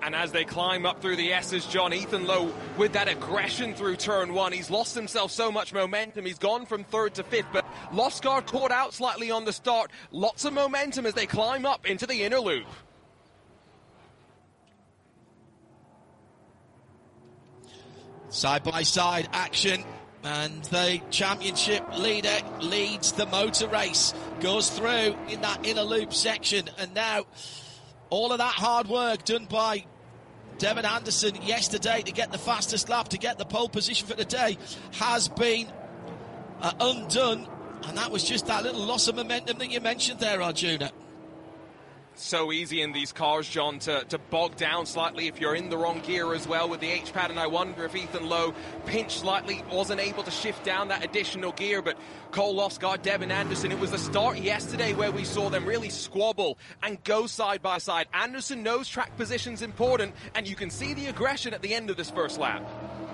And as they climb up through the S's, John, Ethan Lowe with that aggression through turn one. He's lost himself so much momentum. He's gone from third to fifth, but Lofsgaard caught out slightly on the start. Lots of momentum as they climb up into the inner loop. Side-by-side action, and the championship leader leads the motor race, goes through in that inner loop section, and now all of that hard work done by Devin Anderson yesterday to get the fastest lap, to get the pole position for the day, has been undone, and that was just that little loss of momentum that you mentioned there, Arjuna. So easy in these cars, John, to bog down slightly if you're in the wrong gear as well with the H-pad, and I wonder if Ethan Lowe pinched slightly, wasn't able to shift down that additional gear, but Cole Lofsgaard, Devin Anderson, it was the start yesterday where we saw them really squabble and go side by side. Anderson knows track position's important, and you can see the aggression at the end of this first lap.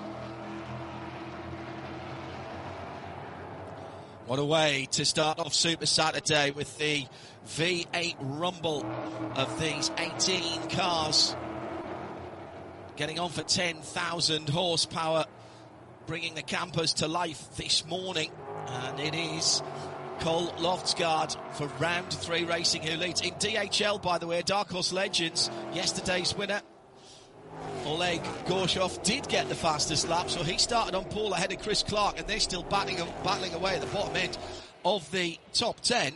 What a way to start off Super Saturday with the V8 rumble of these 18 cars. Getting on for 10,000 horsepower, bringing the campers to life this morning. And it is Cole Lofsgaard for round 3 racing who leads. In DHL, by the way, Dark Horse Legends, yesterday's winner, Oleg Gorshov, did get the fastest lap, so he started on pole ahead of Chris Clark, and they're still battling away at the bottom end of the top 10.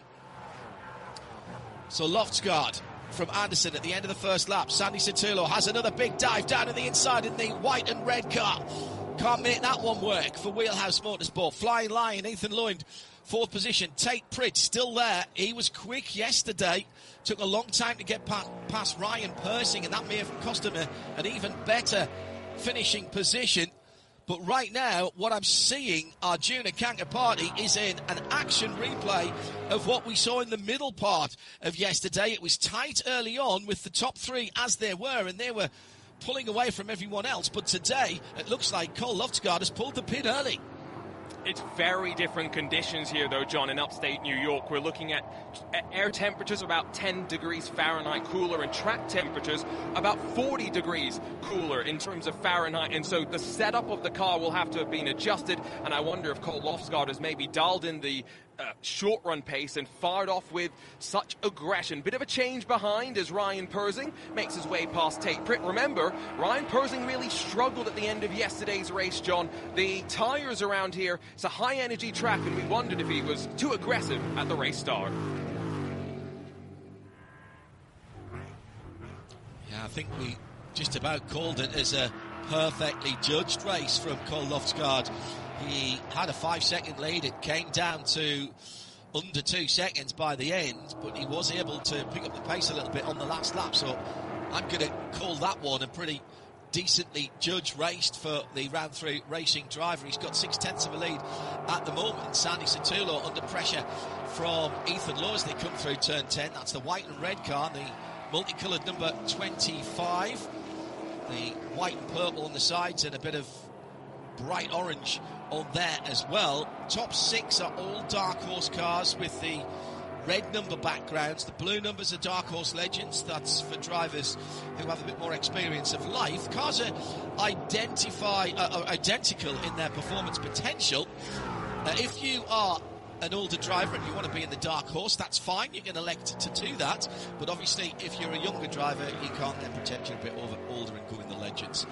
So Lofsgaard from Anderson at the end of the first lap. Sandy Sotelo has another big dive down to the inside in the white and red car. Can't make that one work for Wheelhouse Motorsport. Flying Lion, Ethan Lund, 4th position. Tate Pritt still there. He was quick yesterday. Took a long time to get past Ryan Persing, and that may have cost him an even better finishing position. But right now, what I'm seeing, Arjuna Kankapati, is in an action replay of what we saw in the middle part of yesterday. It was tight early on with the top 3 as they were, and they were pulling away from everyone else. But today, it looks like Cole Lofsgaard has pulled the pin early. It's very different conditions here, though, John, in upstate New York. We're looking at air temperatures about 10 degrees Fahrenheit cooler and track temperatures about 40 degrees cooler in terms of Fahrenheit. And so the setup of the car will have to have been adjusted. And I wonder if Cole Lofsgaard has maybe dialed in the short-run pace and fired off with such aggression. Bit of a change behind as Ryan Persing makes his way past Tate Pritt. Remember, Ryan Persing really struggled at the end of yesterday's race, John. The tyres around here, it's a high-energy track, and we wondered if he was too aggressive at the race start. Yeah, I think we just about called it as a perfectly judged race from Cole Lofsgaard. He had a 5-second lead. It came down to under 2 seconds by the end, but he was able to pick up the pace a little bit on the last lap. So I'm going to call that one a pretty decently judged race for the round 3 racing driver. He's got 6/10 of a lead at the moment. Sandy Sotelo under pressure from Ethan Lowe as they come through turn 10. That's the white and red car, the multicoloured number 25. The white and purple on the sides and a bit of bright orange on there as well. Top 6 are all Dark Horse cars with the red number backgrounds. The blue numbers are Dark Horse Legends. That's for drivers who have a bit more experience of life. Cars are identical in their performance potential. If you are an older driver and you want to be in the Dark Horse, that's fine. You can elect to do that. But obviously, if you're a younger driver, you can't then pretend you're a bit older and go in the Legends.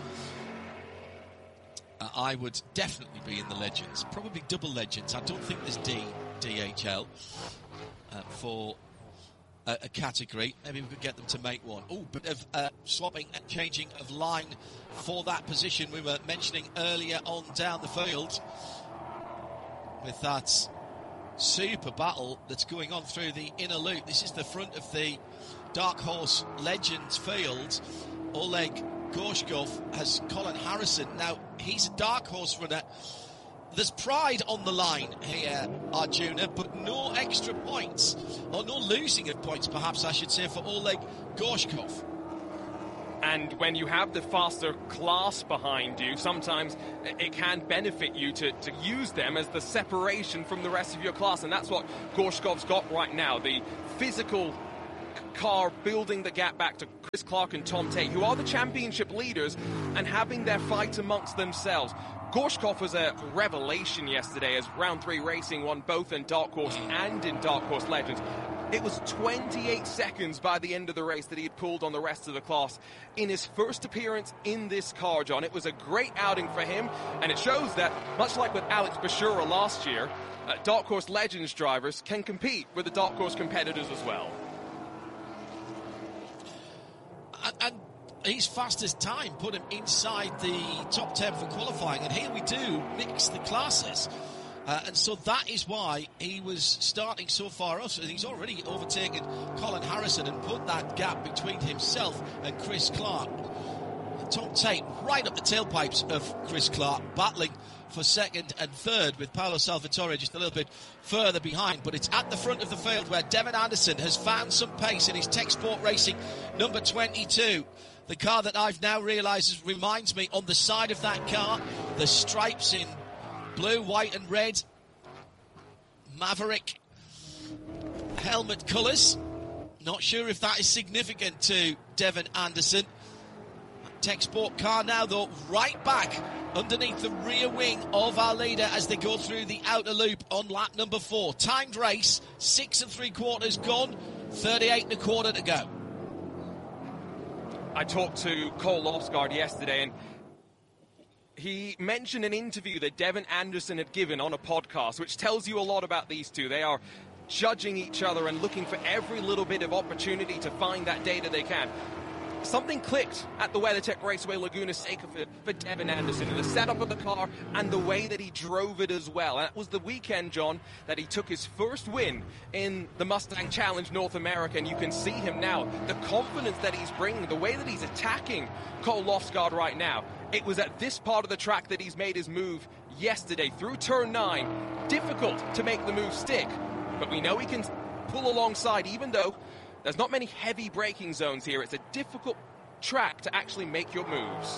I would definitely be in the Legends, probably double Legends. I don't think there's DHL for a category. Maybe we could get them to make one. Oh, bit of swapping and changing of line for that position we were mentioning earlier on down the field, with that super battle that's going on through the inner loop. This is the front of the Dark Horse Legends field. Oleg Gorshkov has Colin Harrison. Now, he's a Dark Horse runner. There's pride on the line here, Arjuna, but no extra points, or no losing of points, perhaps I should say, for Oleg Gorshkov. And when you have the faster class behind you, sometimes it can benefit you to use them as the separation from the rest of your class. And that's what Gorshkov's got right now. The physical car building the gap back to Chris Clark and Tom Tate, who are the championship leaders and having their fight amongst themselves. Gorshkov was a revelation yesterday as Round 3 Racing won both in Dark Horse and in Dark Horse Legends. It was 28 seconds by the end of the race that he had pulled on the rest of the class in his first appearance in this car, John. It was a great outing for him, and it shows that, much like with Alex Bashura last year, Dark Horse Legends drivers can compete with the Dark Horse competitors as well. And his fastest time put him inside the top 10 for qualifying, and here we do mix the classes. And so that is why he was starting so far off. And he's already overtaken Colin Harrison and put that gap between himself and Chris Clark. Tom Tate right up the tailpipes of Chris Clark, battling for second and third, with Paolo Salvatore just a little bit further behind. But it's at the front of the field where Devin Anderson has found some pace in his Tech Sport Racing number 22. The car that I've now realised reminds me, on the side of that car, the stripes in blue, white and red, Maverick helmet colours. Not sure if that is significant to Devin Anderson. Tech Sport car now, though, right back underneath the rear wing of our leader as they go through the outer loop on lap number 4. Timed race, 6 3/4 gone, 38 1/4 to go. I talked to Cole Lofsgaard yesterday, and he mentioned an interview that Devin Anderson had given on a podcast, which tells you a lot about these two. They are judging each other and looking for every little bit of opportunity to find that data they can. Something clicked at the WeatherTech Raceway Laguna Seca for Devin Anderson, in the setup of the car and the way that he drove it as well. And it was the weekend, John, that he took his first win in the Mustang Challenge North America, and you can see him now, the confidence that he's bringing, the way that he's attacking Cole Lofsgaard right now. It was at this part of the track that he's made his move yesterday through turn 9. Difficult to make the move stick, but we know he can pull alongside, even though there's not many heavy braking zones here. It's a difficult track to actually make your moves.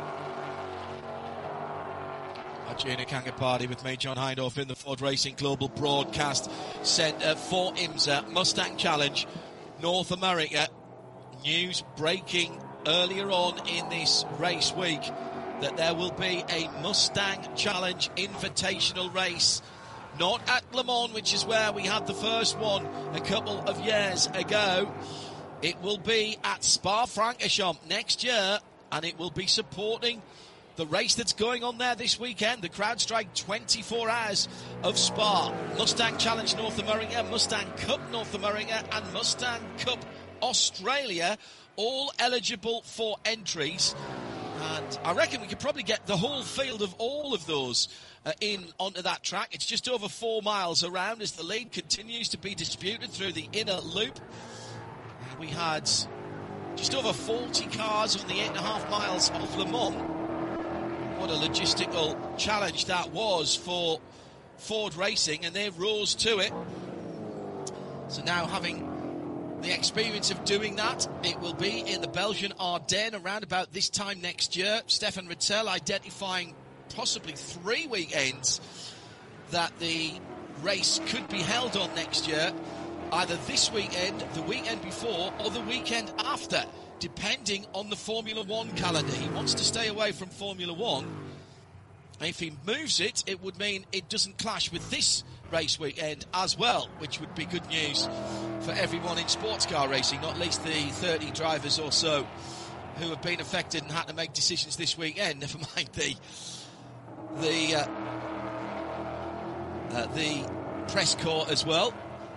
Arjuna Kangapati with me, John Hindhaugh, in the Ford Racing Global Broadcast Centre for IMSA Mustang Challenge North America. News breaking earlier on in this race week that there will be a Mustang Challenge Invitational race. Not at Le Mans, which is where we had the first one a couple of years ago. It will be at Spa-Francorchamps next year, and it will be supporting the race that's going on there this weekend, the CrowdStrike 24 Hours of Spa. Mustang Challenge North America, Mustang Cup North America, and Mustang Cup Australia, all eligible for entries. And I reckon we could probably get the whole field of all of those in onto that track. It's just over 4 miles around as the lead continues to be disputed through the inner loop. We had just over 40 cars on the 8.5 miles of Le Mans. What a logistical challenge that was for Ford Racing, and they rose to it. So now, having the experience of doing that, it will be in the Belgian Ardennes around about this time next year. Stefan Rittel identifying possibly 3 weekends that the race could be held on next year, either this weekend, the weekend before, or the weekend after, depending on the Formula One calendar. He wants to stay away from Formula One. If he moves it, it would mean it doesn't clash with this race weekend as well, which would be good news for everyone in sports car racing, not least the 30 drivers or so who have been affected and had to make decisions this weekend. Never mind the press corps as well.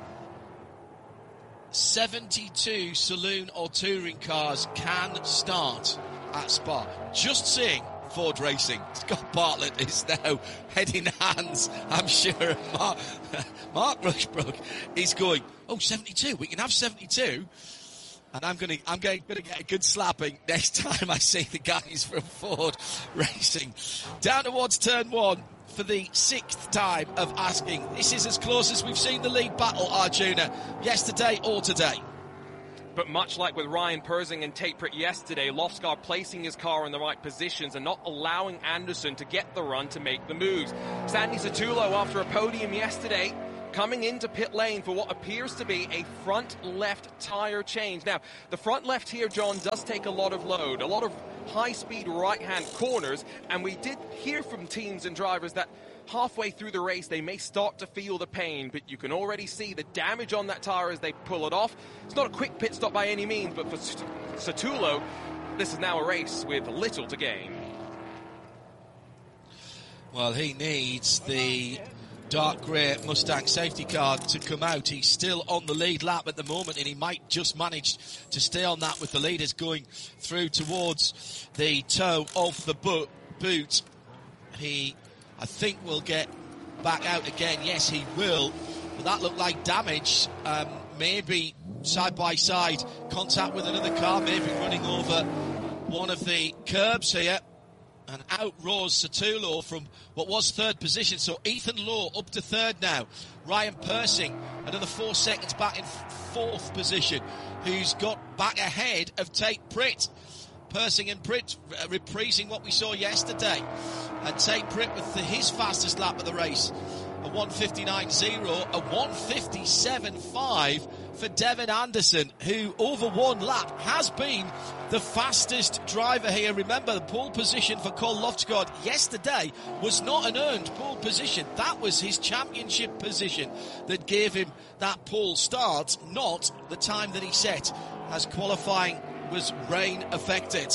72 saloon or touring cars can start at Spa. Just saying, Ford Racing. Scott Bartlett is now heading hands, I'm sure. Mark Rushbrook is going, 72, we can have 72. And I'm going to get a good slapping next time I see the guys from Ford Racing. Down towards turn 1 for the 6th time of asking. This is as close as we've seen the lead battle, Arjuna, yesterday or today. But much like with Ryan Persing and Tate Pritt yesterday, Lofsgaard placing his car in the right positions and not allowing Anderson to get the run to make the moves. Sandy Satullo, after a podium yesterday, coming into pit lane for what appears to be a front left tyre change. Now, the front left here, John, does take a lot of load, a lot of high-speed right-hand corners, and we did hear from teams and drivers that halfway through the race they may start to feel the pain, but you can already see the damage on that tyre as they pull it off. It's not a quick pit stop by any means, but for Sotolo, this is now a race with little to gain. Well, he needs the dark grey Mustang safety car to come out. He's still on the lead lap at the moment, and he might just manage to stay on that with the leaders going through towards the toe of the boot. He, I think, will get back out again. Yes, he will. But that looked like damage. Maybe side-by-side contact with another car, maybe running over one of the curbs here. And out roars Sotolo from what was third position. So Ethan Lowe up to third now. Ryan Persing, another 4 seconds back in fourth position, who's got back ahead of Tate Pritt. Persing and Pritt reprising what we saw yesterday. And Tate Pritt with his fastest lap of the race. A 1:59.0, a 1:57.5 for Devin Anderson, who over one lap has been the fastest driver here. Remember, the pole position for Cole Loftsgaard yesterday was not an earned pole position. That was his championship position that gave him that pole start, not the time that he set, as qualifying was rain affected.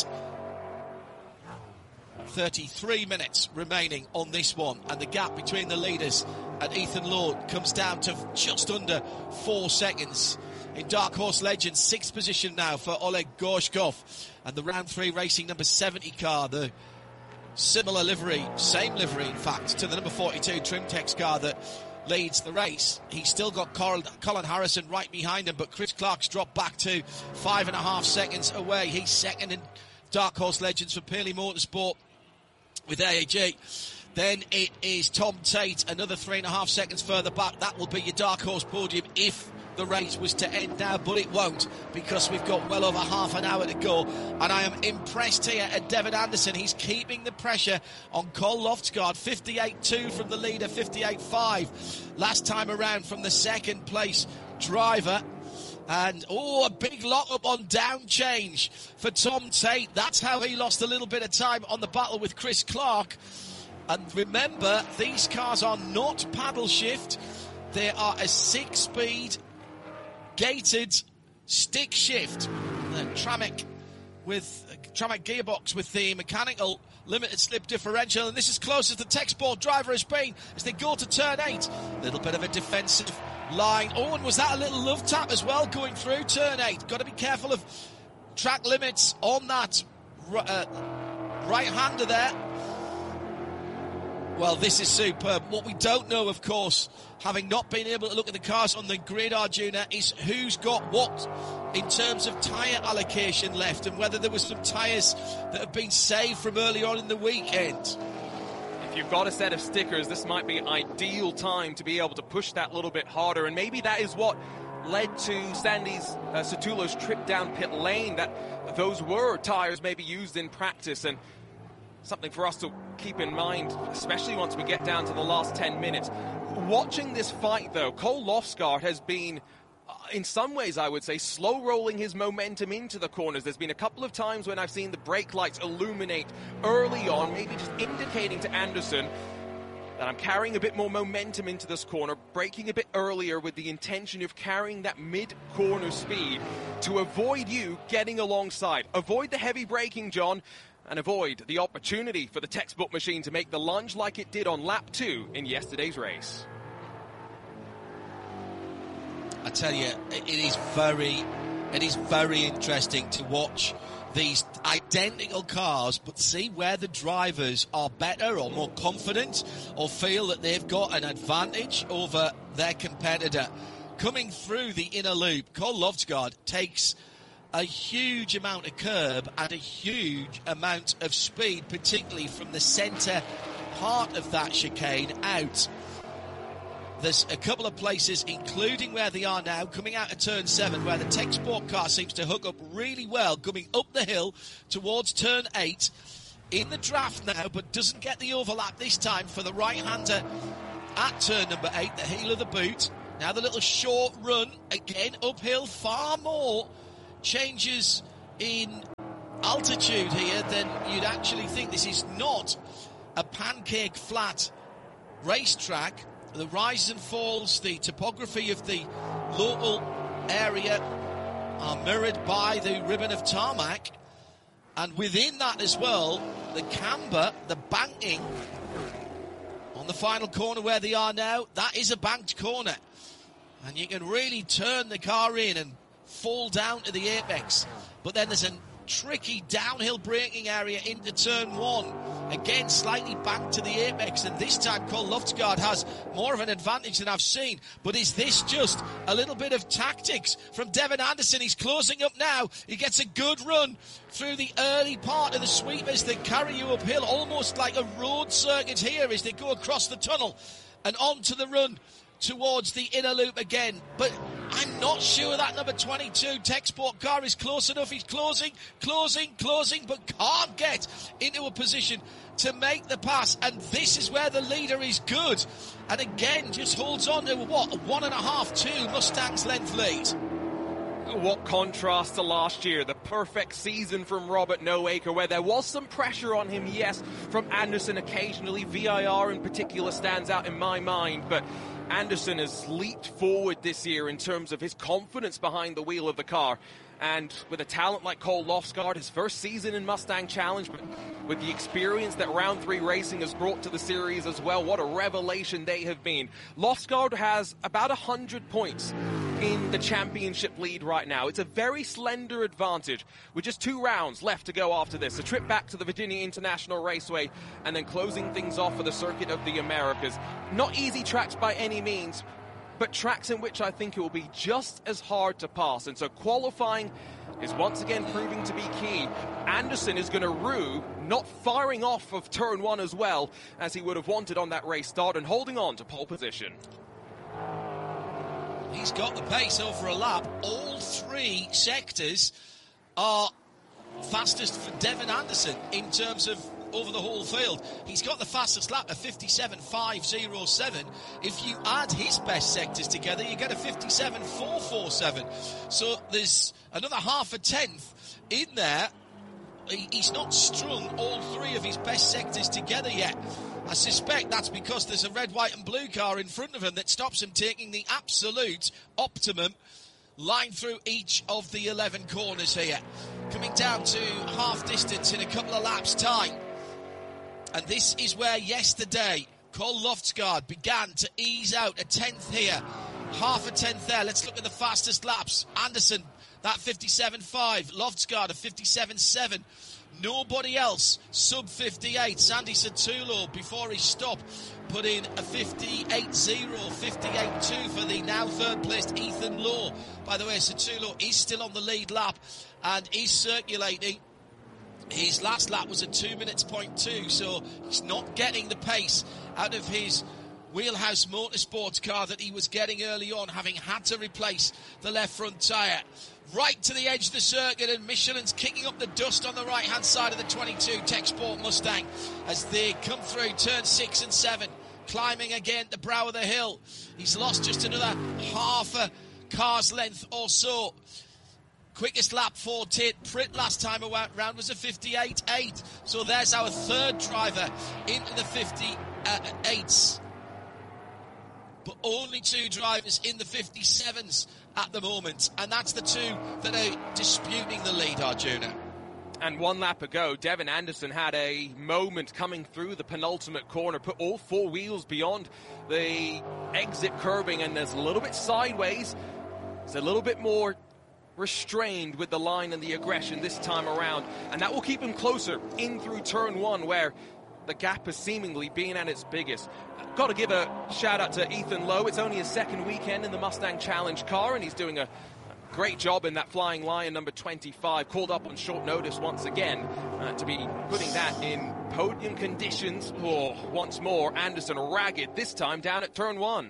33 minutes remaining on this one, and the gap between the leaders and Ethan Lowe comes down to just under 4 seconds. In Dark Horse Legends, 6th position now for Oleg Gorshkov, and the round 3 racing number 70 car, the similar livery, same livery in fact, to the number 42 Trimtex car that leads the race. He's still got Colin Harrison right behind him, but Chris Clark's dropped back to 5.5 seconds away. He's second in Dark Horse Legends for Paley Motorsport with AAG. Then it is Tom Tate, another 3.5 seconds further back. That will be your Dark Horse podium if the race was to end now, but it won't, because we've got well over half an hour to go. And I am impressed here at Devin Anderson. He's keeping the pressure on Cole Loftsgaard. 58.2 from the leader, 58.5 last time around from the second place driver. And, a big lock-up on down change for Tom Tate. That's how he lost a little bit of time on the battle with Chris Clark. And remember, these cars are not paddle shift. They are a 6-speed gated stick shift. Tramic gearbox with the mechanical limited slip differential. And this is close as the Texport driver has been as they go to turn 8. A little bit of a defensive line. And was that a little love tap as well going through turn 8? Got to be careful of track limits on that right-hander there. Well, this is superb. What we don't know, of course, having not been able to look at the cars on the grid, Arjuna, is who's got what in terms of tyre allocation left, and whether there were some tyres that have been saved from early on in the weekend. If you've got a set of stickers, this might be ideal time to be able to push that little bit harder, and maybe that is what led to Sotolo's trip down pit lane, that those were tyres maybe used in practice, and something for us to keep in mind, especially once we get down to the last 10 minutes. Watching this fight, though, Cole Loftsgaard has been, in some ways, I would say, slow-rolling his momentum into the corners. There's been a couple of times when I've seen the brake lights illuminate early on, maybe just indicating to Anderson that I'm carrying a bit more momentum into this corner, braking a bit earlier with the intention of carrying that mid-corner speed to avoid you getting alongside. Avoid the heavy braking, John, and avoid the opportunity for the textbook machine to make the lunge like it did on lap 2 in yesterday's race. I tell you, it is very interesting to watch these identical cars, but see where the drivers are better or more confident or feel that they've got an advantage over their competitor. Coming through the inner loop, Cole Loftsgaard takes a huge amount of curb and a huge amount of speed, particularly from the centre part of that chicane out. There's a couple of places, including where they are now, coming out of turn 7, where the Texport car seems to hook up really well, coming up the hill towards turn 8. In the draft now, but doesn't get the overlap this time for the right-hander at turn number 8, the heel of the boot. Now the little short run, again uphill, far more changes in altitude here than you'd actually think. This is not a pancake flat racetrack. The rise and falls, the topography of the local area are mirrored by the ribbon of tarmac, and within that as well, the camber, the banking on the final corner where they are now, that is a banked corner, and you can really turn the car in and fall down to the apex. But then there's a tricky downhill braking area into turn 1, again slightly back to the apex, and this time Cole Loftsgaard has more of an advantage than I've seen. But is this just a little bit of tactics from Devin Anderson? He's closing up now. He gets a good run through the early part of the sweepers that carry you uphill, almost like a road circuit here as they go across the tunnel and onto the run towards the inner loop again. But I'm not sure that number 22 Tech Sport car is close enough. He's closing, but can't get into a position to make the pass. And this is where the leader is good. And again, just holds on to a 1.5-2 Mustang's length lead. What contrast to last year, the perfect season from Robert Noaker, where there was some pressure on him, yes, from Anderson occasionally. VIR in particular stands out in my mind, but Anderson has leaped forward this year in terms of his confidence behind the wheel of the car. And with a talent like Cole Loftsgaard, his first season in Mustang Challenge, but with the experience that Round 3 Racing has brought to the series as well, what a revelation they have been. Loftsgaard has about 100 points in the championship lead right now. It's a very slender advantage with just 2 rounds left to go after this. A trip back to the Virginia International Raceway and then closing things off for the Circuit of the Americas. Not easy tracks by any means, but tracks in which I think it will be just as hard to pass. And so qualifying is once again proving to be key. Anderson is going to rue not firing off of turn 1 as well as he would have wanted on that race start and holding on to pole position. He's got the pace over a lap. All 3 sectors are fastest for Devin Anderson in terms of over the whole field. He's got the fastest lap, a 57.507. If you add his best sectors together, you get a 57.447. So there's another half a tenth in there. He's not strung all 3 of his best sectors together yet. I suspect that's because there's a red, white and blue car in front of him that stops him taking the absolute optimum line through each of the 11 corners here. Coming down to half distance in a couple of laps' time. And this is where yesterday Cole Loftsgaard began to ease out a tenth here. Half a tenth there. Let's look at the fastest laps. Anderson, that 57.5. Loftsgaard, a 57.7. Nobody else sub 58. Sandy Satullo, before his stop, put in a 58.0, 58.2 for the now third placed Ethan Lowe. By the way, Satullo is still on the lead lap and is circulating. His last lap was a 2 minutes point 2, so he's not getting the pace out of his Wheelhouse Motorsports car that he was getting early on, having had to replace the left front tyre. Right to the edge of the circuit, and Michelin's kicking up the dust on the right-hand side of the 22 Tech Sport Mustang as they come through turn 6 and 7, climbing again the brow of the hill. He's lost just another half a car's length or so. Quickest lap for Tate Pritt last time around was a 58.8. So there's our third driver into the 58s. But only 2 drivers in the 57s at the moment. And that's the 2 that are disputing the lead, Arjuna. And 1 lap ago, Devin Anderson had a moment coming through the penultimate corner, put all 4 wheels beyond the exit curbing, and there's a little bit sideways. It's a little bit more restrained with the line and the aggression this time around, and that will keep him closer in through turn 1 where the gap has seemingly been at its biggest. Got to give a shout out to Ethan Lowe. It's only his second weekend in the Mustang Challenge car and he's doing a great job in that Flying Lion number 25, called up on short notice once again to be putting that in podium conditions. Once more, Anderson ragged, this time down at turn 1.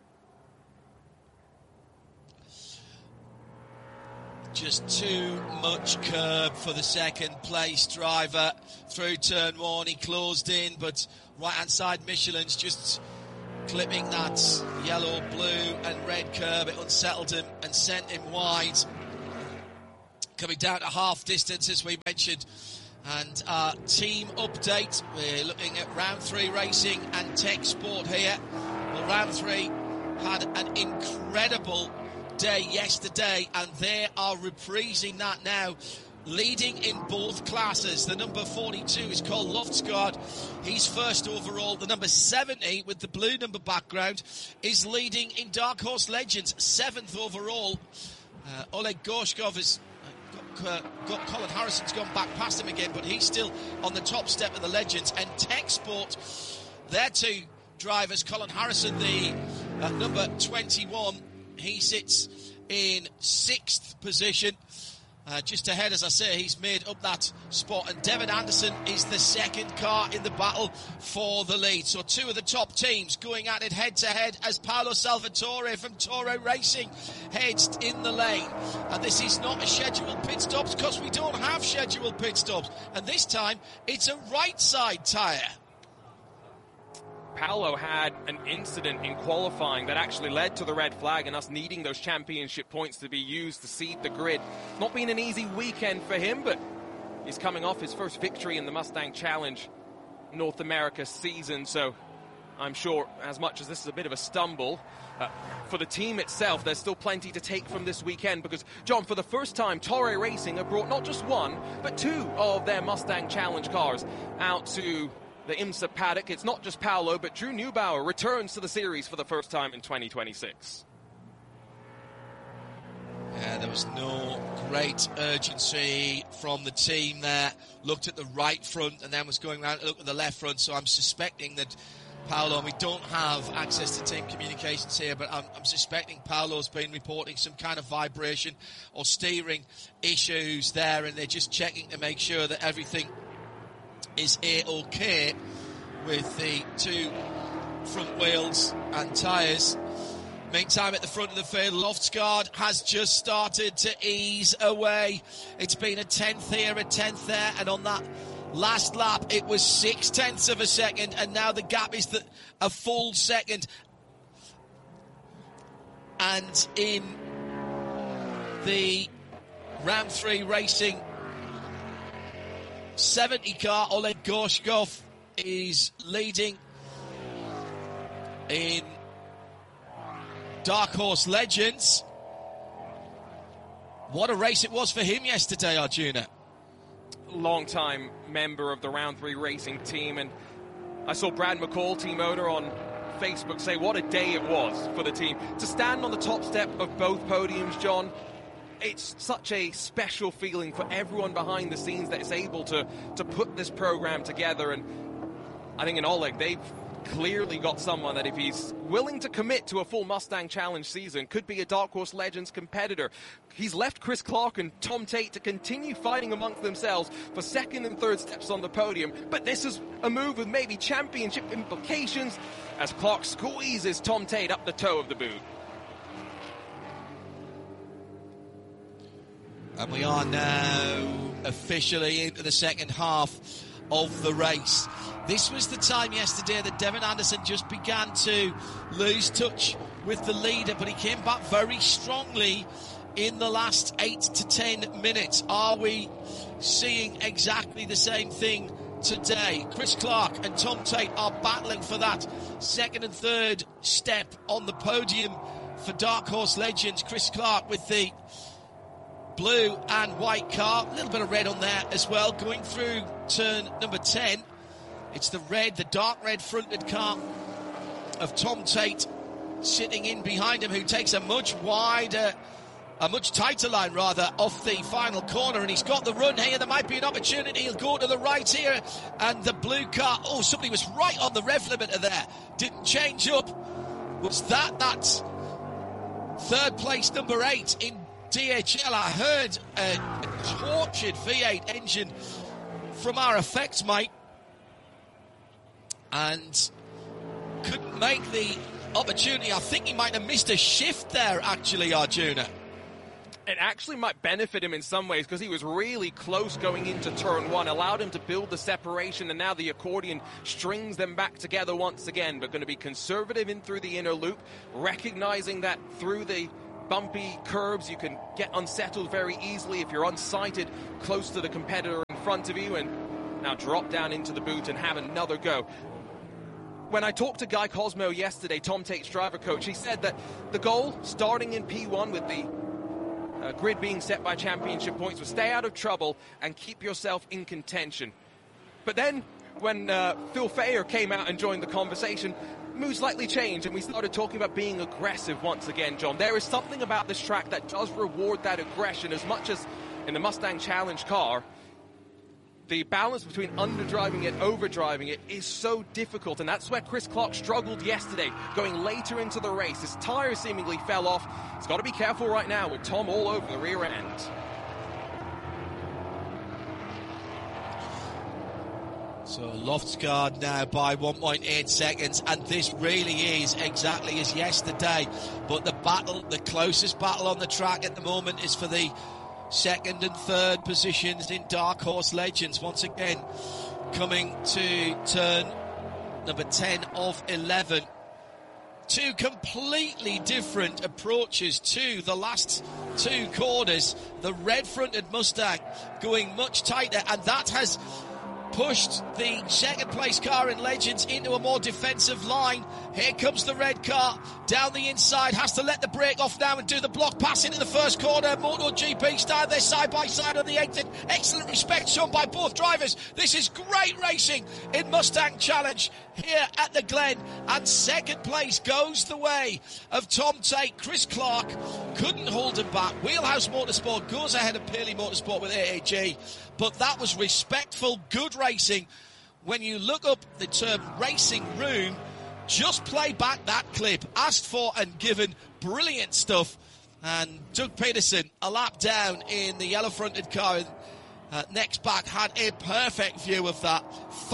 Just too much curb for the second place driver through turn 1. He closed in, but right hand side Michelin's just clipping that yellow, blue and red curb. It unsettled him and sent him wide. Coming down to half distance, as we mentioned. And our team update, we're looking at round 3 racing and tech sport here. Well, round 3 had an incredible day yesterday, and they are reprising that now. Leading in both classes. The number 42 is called Loftsgaard. He's first overall. The number 70 with the blue number background is leading in Dark Horse Legends, 7th overall. Oleg Gorshkov has got Colin Harrison's gone back past him again, but he's still on the top step of the Legends. And Tech Sport, their 2 drivers, Colin Harrison, the number 21, he sits in 6th position. Just ahead, as I say, he's made up that spot. And Devin Anderson is the 2nd car in the battle for the lead. So 2 of the top teams going at it head-to-head as Paolo Salvatore from Toro Racing heads in the lane. And this is not a scheduled pit stops because we don't have scheduled pit stops. And this time, it's a right-side tyre. Paolo had an incident in qualifying that actually led to the red flag and us needing those championship points to be used to seed the grid. Not been an easy weekend for him, but he's coming off his first victory in the Mustang Challenge North America season, so I'm sure as much as this is a bit of a stumble, for the team itself, there's still plenty to take from this weekend because, John, for the first time, Toro Racing have brought not just 1, but 2 of their Mustang Challenge cars out to the IMSA paddock. It's not just Paolo, but Drew Neubauer returns to the series for the first time in 2026. Yeah, there was no great urgency from the team there. Looked at the right front and then was going around to look at the left front. So I'm suspecting that Paolo, and we don't have access to team communications here, but I'm suspecting Paolo's been reporting some kind of vibration or steering issues there, and they're just checking to make sure that everything is A-OK with the 2 front wheels and tyres. Meantime, at the front of the field, Loftsgaard has just started to ease away. It's been a 10th here, a 10th there, and on that last lap, it was 0.6 of a second, and now the gap is a full second. And in the Round 3 racing 70 car, Oleg Gorshkov is leading in Dark Horse Legends. What a race it was for him yesterday, Arjuna. Long-time member of the Round 3 racing team, and I saw Brad McCall, team owner, on Facebook say what a day it was for the team. To stand on the top step of both podiums, John, it's such a special feeling for everyone behind the scenes that is able to put this program together. And I think in Oleg, they've clearly got someone that if he's willing to commit to a full Mustang Challenge season, could be a Dark Horse Legends competitor. He's left Chris Clark and Tom Tate to continue fighting amongst themselves for 2nd and 3rd steps on the podium. But this is a move with maybe championship implications as Clark squeezes Tom Tate up the toe of the boot. And we are now officially into the second half of the race. This was the time yesterday that Devin Anderson just began to lose touch with the leader, but he came back very strongly in the last 8 to 10 minutes. Are we seeing exactly the same thing today? Chris Clark and Tom Tate are battling for that 2nd and 3rd step on the podium for Dark Horse Legends. Chris Clark with the blue and white car, a little bit of red on there as well, going through turn number 10. It's the dark red fronted car of Tom Tate sitting in behind him, who takes a much tighter line rather off the final corner, and he's got the run here. There might be an opportunity. He'll go to the right here, and the blue car, somebody was right on the rev limiter there, didn't change up. Was that 3rd place number 8 in DHL? I heard a tortured V8 engine from our effects mate, and couldn't make the opportunity. I think he might have missed a shift there, actually, Arjuna. It actually might benefit him in some ways because he was really close going into turn one, allowed him to build the separation, and now the accordion strings them back together once again. But going to be conservative in through the inner loop, recognizing that through the bumpy curbs you can get unsettled very easily if you're unsighted close to the competitor in front of you, and now drop down into the boot and have another go. When I talked to Guy Cosmo yesterday, Tom Tate's driver coach, he said that the goal, starting in P1 with the grid being set by championship points, was stay out of trouble and keep yourself in contention. But then when Phil Fayer came out and joined the conversation, mood slightly changed and we started talking about being aggressive once again, John. There is something about this track that does reward that aggression as much as in the Mustang Challenge car. The balance between underdriving and overdriving it is so difficult, and that's where Chris Clark struggled yesterday, going later into the race. His tires seemingly fell off. He's got to be careful right now with Tom all over the rear end. So Loftsgaard now by 1.8 seconds, and this really is exactly as yesterday. But the closest battle on the track at the moment is for the second and third positions in Dark Horse Legends. Once again, coming to turn number 10 of 11. Two completely different approaches to the last two corners. The red-fronted Mustang going much tighter, and that has pushed the second place car in Legends into a more defensive line. Here comes the red car down the inside, has to let the brake off now and do the block pass into the first corner. MotoGP start there side by side on the exit. Excellent respect shown by both drivers. This is great racing in Mustang Challenge here at the Glen, and second place goes the way of Tom Tate. Chris Clark couldn't hold him back. Wheelhouse Motorsport goes ahead of Pearly Motorsport with AAG, but that was respectful, good racing. When you look up the term racing room, just play back that clip, asked for and given, brilliant stuff. And Doug Peterson, a lap down in the yellow-fronted car next back, had a perfect view of that.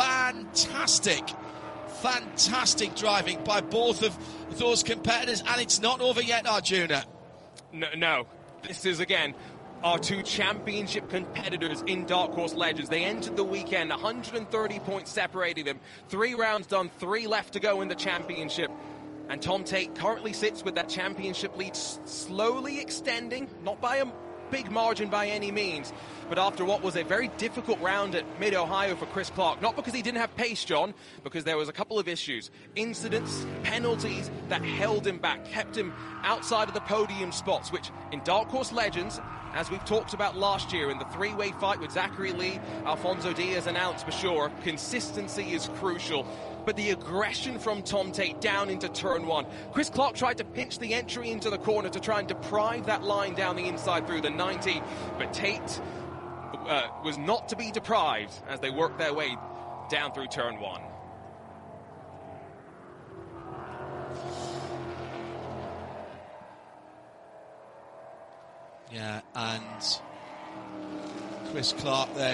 Fantastic driving by both of those competitors, and it's not over yet, Arjuna. No. This is, again, our two championship competitors in Dark Horse Legends. They entered the weekend, 130 points separating them. 3 rounds done, 3 left to go in the championship. And Tom Tate currently sits with that championship lead slowly extending, not by a big margin by any means, but after what was a very difficult round at Mid-Ohio for Chris Clark. Not because he didn't have pace, John, because there was a couple of issues. Incidents, penalties that held him back, kept him outside of the podium spots, which in Dark Horse Legends, as we've talked about last year in the three-way fight with Zachary Lee, Alfonso Diaz and Alex Bashor, consistency is crucial. But the aggression from Tom Tate down into turn one. Chris Clark tried to pinch the entry into the corner to try and deprive that line down the inside through the 90, but Tate was not to be deprived as they worked their way down through turn one. Yeah, and Chris Clark then,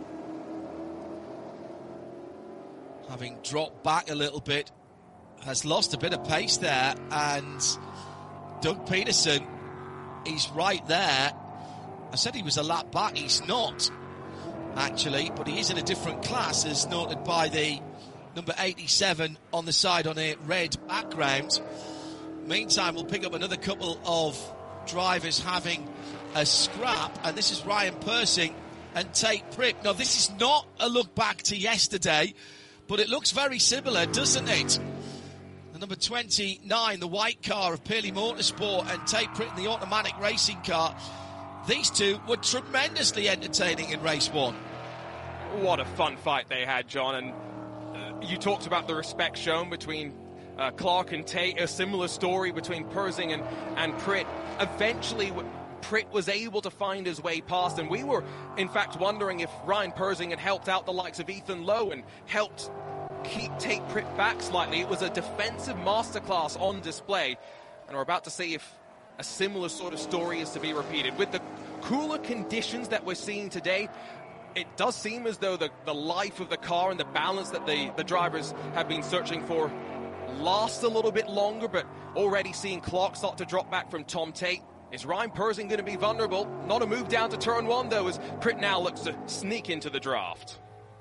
having dropped back a little bit, has lost a bit of pace there, and Doug Peterson, he's right there. I said he was a lap back. He's not, actually, but he is in a different class, as noted by the number 87 on the side on a red background. Meantime, we'll pick up another couple of drivers having a scrap, and this is Ryan Persing and Tate Pritt. Now, this is not a look back to yesterday, but it looks very similar, doesn't it? The number 29, the white car of Pearly Motorsport, and Tate Pritt in the automatic racing car. These two were tremendously entertaining in race one. What a fun fight they had, John. And you talked about the respect shown between Clark and Tate. A similar story between Persing and Pritt. Eventually, Pritt was able to find his way past, and we were, in fact, wondering if Ryan Persing had helped out the likes of Ethan Lowe and helped keep Tate Pritt back slightly. It was a defensive masterclass on display, and we're about to see if a similar sort of story is to be repeated. With the cooler conditions that we're seeing today, it does seem as though the life of the car and the balance that the drivers have been searching for lasts a little bit longer, but already seeing Clark start to drop back from Tom Tate. Is Ryan Persing going to be vulnerable? Not a move down to turn one, though, as Prit now looks to sneak into the draft.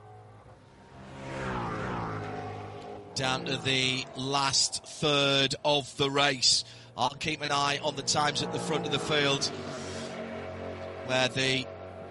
Down to the last third of the race. I'll keep an eye on the times at the front of the field, where the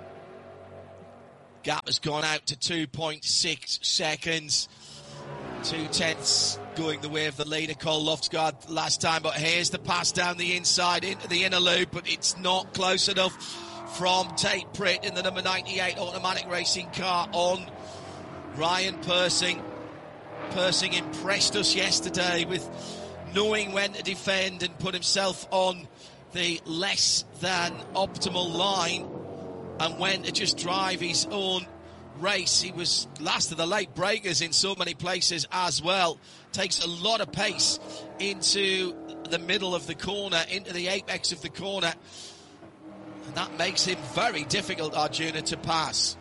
gap has gone out to 2.6 seconds. 2/10 going the way of the leader, Cole Loftsgaard, last time. But here's the pass down the inside into the inner loop, but it's not close enough from Tate Pritt in the number 98 automatic racing car on Ryan Persing. Persing impressed us yesterday with knowing when to defend and put himself on the less than optimal line and when to just drive his own race. He was last of the late breakers in so many places as well. Takes a lot of pace into the middle of the corner, into the apex of the corner, and that makes him very difficult, Arjuna, to pass.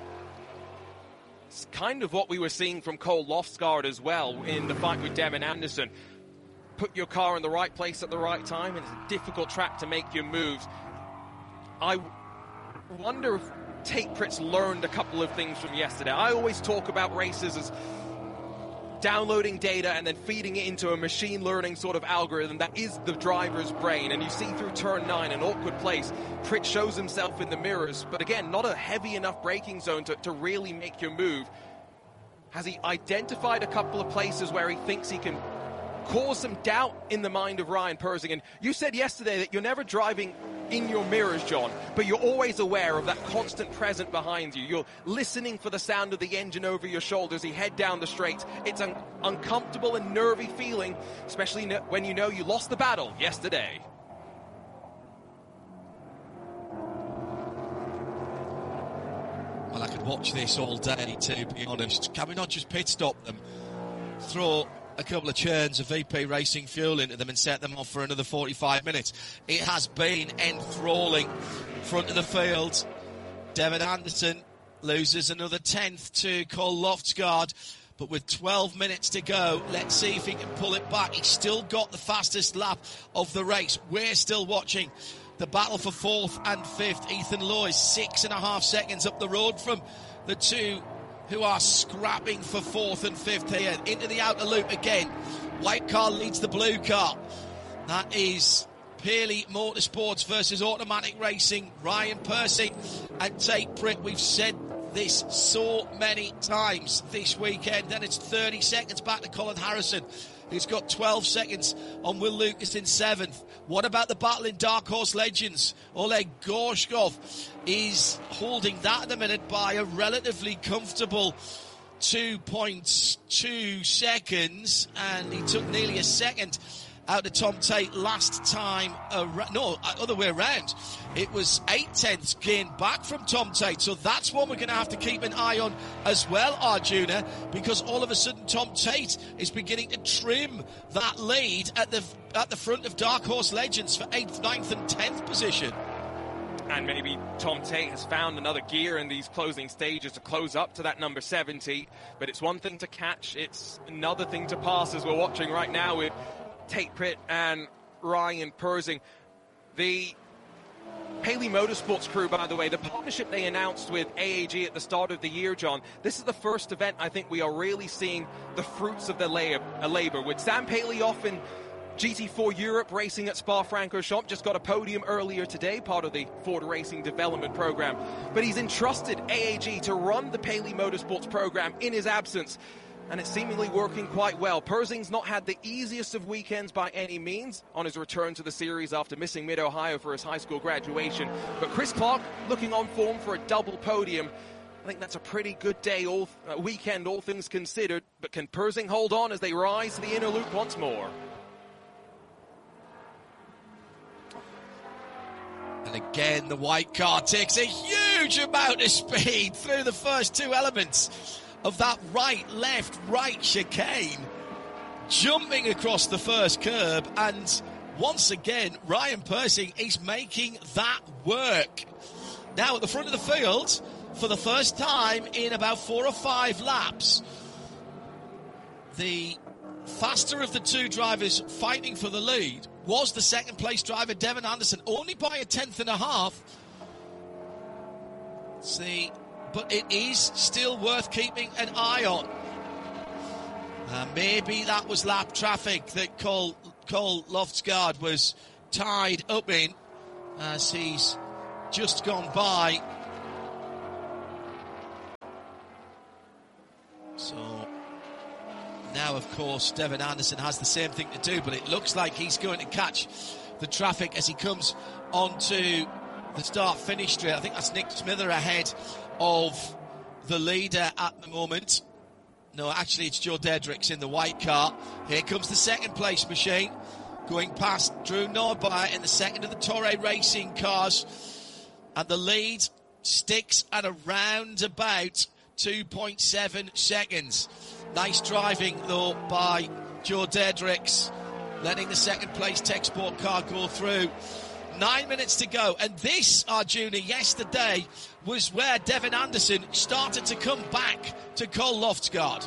It's kind of what we were seeing from Cole Loftsgaard as well in the fight with Devin Anderson. Put your car in the right place at the right time, and it's a difficult track to make your moves. I wonder if Tate Pritt's learned a couple of things from yesterday. I always talk about races as downloading data and then feeding it into a machine learning sort of algorithm that is the driver's brain. And you see through turn 9, an awkward place, Pritt shows himself in the mirrors, but again, not a heavy enough braking zone to really make your move. Has he identified a couple of places where he thinks he can cause some doubt in the mind of Ryan Persing? And you said yesterday that you're never driving in your mirrors, John, but you're always aware of that constant present behind you. You're listening for the sound of the engine over your shoulders. You head down the straight. It's an uncomfortable and nervy feeling, especially when you know you lost the battle yesterday. Well, I could watch this all day, to be honest. Can we not just pit stop them? Throw a couple of churns of VP Racing fuel into them and set them off for another 45 minutes. It has been enthralling. Front of the field, Devin Anderson loses another 10th to Cole Loftsgaard, but with 12 minutes to go, let's see if he can pull it back. He's still got the fastest lap of the race. We're still watching the battle for 4th and 5th. Ethan Lowe is 6.5 seconds up the road from the two who are scrapping for 4th and 5th here. Into the outer loop again. White car leads the blue car. That is Pearly Motorsports versus Automatic Racing. Ryan Persing and Tate Pritt. We've said this so many times this weekend. Then it's 30 seconds back to Colin Harrison, who's got 12 seconds on Will Lucas in 7th. What about the battle in Dark Horse Legends? Oleg Gorshkov is holding that at the minute by a relatively comfortable 2.2 seconds, and he took nearly a second out of Tom Tate last time. Other way around. It was 8/10 gained back from Tom Tate, so that's one we're going to have to keep an eye on as well, Arjuna, because all of a sudden Tom Tate is beginning to trim that lead at the front of Dark Horse Legends for 8th, 9th and 10th position. And maybe Tom Tate has found another gear in these closing stages to close up to that number 70, but it's one thing to catch, it's another thing to pass, as we're watching right now with Tate Pritt and Ryan Persing. The Paley Motorsports crew, by the way, the partnership they announced with AAG at the start of the year, John, this is the first event I think we are really seeing the fruits of their labor. With Sam Paley off in GT4 Europe racing at Spa-Francorchamps, just got a podium earlier today, part of the Ford Racing Development Program. But he's entrusted AAG to run the Paley Motorsports program in his absence, and it's seemingly working quite well. Persing's not had the easiest of weekends by any means on his return to the series after missing Mid-Ohio for his high school graduation. But Chris Clark looking on form for a double podium. I think that's a pretty good day, weekend, all things considered. But can Persing hold on as they rise to the inner loop once more? And again, the white car takes a huge amount of speed through the first two elements of that right chicane, jumping across the first curb, and once again Ryan Persing is making that work. Now at the front of the field, for the first time in about 4 or 5 laps, the faster of the two drivers fighting for the lead was the second place driver, Devin Anderson, only by 1/10.5. See, but it is still worth keeping an eye on. Maybe that was lap traffic that Cole Loftsgaard was tied up in as he's just gone by. So now, of course, Devin Anderson has the same thing to do, but it looks like he's going to catch the traffic as he comes onto the start-finish straight. I think that's Nick Smither ahead of the leader at the moment. No, actually, it's Joe Dedricks in the white car. Here comes the second place machine, going past Drew Nordbauer in the second of the Torre Racing cars. And the lead sticks at around about 2.7 seconds. Nice driving, though, by Joe Dedricks, letting the second place Tech Sport car go through. 9 minutes to go. And this, Arjuna, yesterday was where Devin Anderson started to come back to Cole Loftsgaard.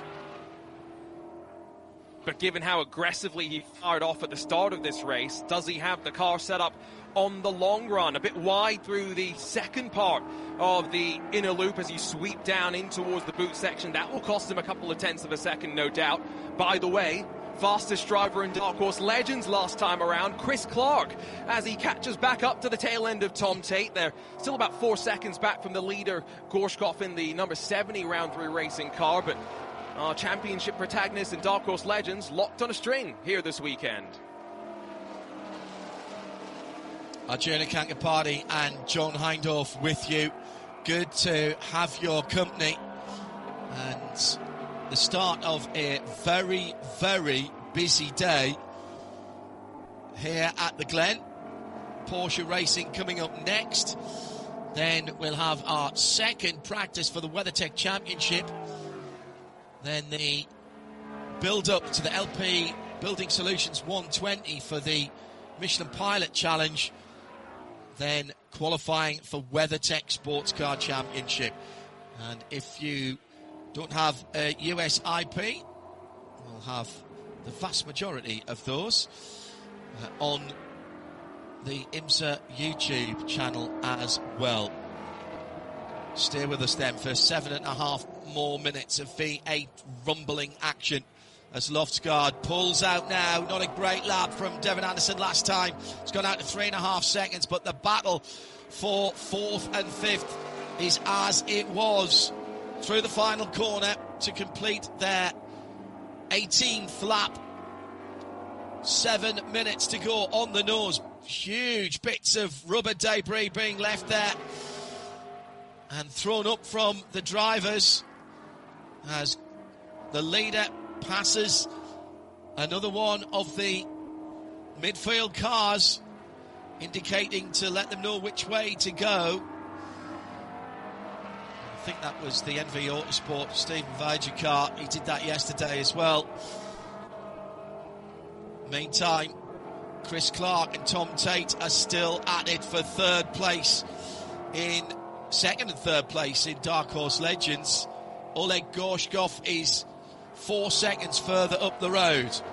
But given how aggressively he fired off at the start of this race, does he have the car set up on the long run? A bit wide through the second part of the inner loop as you sweep down in towards the boot section. That will cost him a couple of tenths of a second, no doubt. By the way, fastest driver in Dark Horse Legends last time around, Chris Clark, as he catches back up to the tail end of Tom Tate. They're still about 4 seconds back from the leader, Gorshkov, in the number 70 round 3 racing car, but our championship protagonist in Dark Horse Legends locked on a string here this weekend. Arjuna Kankapati and John Hindhaugh with you. Good to have your company. And the start of a very, very busy day here at the Glen. Porsche Racing coming up next. Then we'll have our second practice for the WeatherTech Championship. Then the build-up to the LP Building Solutions 120 for the Michelin Pilot Challenge. Then qualifying for WeatherTech Sports Car Championship. And if you don't have a US IP, we'll have the vast majority of those on the IMSA YouTube channel as well. Stay with us then for 7.5 more minutes of V8 rumbling action as Loftsgaard pulls out now. Not a great lap from Devin Anderson last time. It's gone out to 3.5 seconds, but the battle for 4th and 5th is as it was through the final corner to complete their 18th lap. 7 minutes to go on the nose. Huge bits of rubber debris being left there and thrown up from the drivers as the leader passes another one of the midfield cars, indicating to let them know which way to go. I think that was the NV Autosport Stephen Viger car. He did that yesterday as well. Meantime, Chris Clark and Tom Tate are still at it for second and third place in Dark Horse Legends. Oleg Gorshkov is 4 seconds further up the road.